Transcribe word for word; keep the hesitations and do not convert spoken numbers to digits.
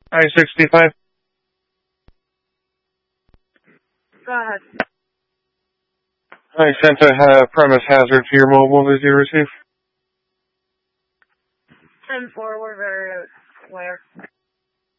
I sixty-five. Go ahead. I sent a uh, premise hazard to your mobile. Did you receive? ten four, we're very aware.